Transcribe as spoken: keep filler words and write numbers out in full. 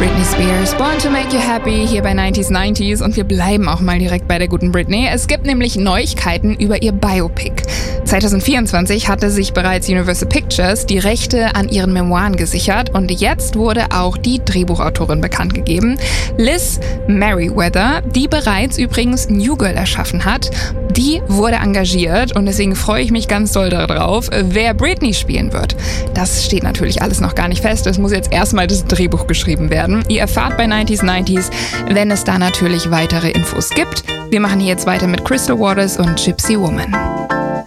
Britney Spears, Born to Make You Happy, hier bei neunzig neunzig und wir bleiben auch mal direkt bei der guten Britney. Es gibt nämlich Neuigkeiten über ihr Biopic. zwanzig vierundzwanzig hatte sich bereits Universal Pictures die Rechte an ihren Memoiren gesichert und jetzt wurde auch die Drehbuchautorin bekannt gegeben, Liz Meriwether, die bereits übrigens New Girl erschaffen hat. Die wurde engagiert und deswegen freue ich mich ganz doll darauf, wer Britney spielen wird. Das steht natürlich alles noch gar nicht fest, es muss jetzt erstmal das Drehbuch geschrieben werden. Ihr erfahrt bei neunzig neunzig, wenn es da natürlich weitere Infos gibt. Wir machen hier jetzt weiter mit Crystal Waters und Gypsy Woman.